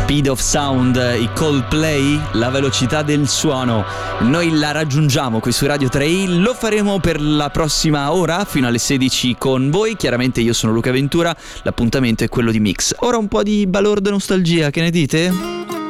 Speed of Sound, i Coldplay, la velocità del suono. Noi la raggiungiamo qui su Radio 3, lo faremo per la prossima ora fino alle 16 con voi. Chiaramente io sono Luca Ventura, l'appuntamento è quello di Mix. Ora un po' di balordo nostalgia, che ne dite?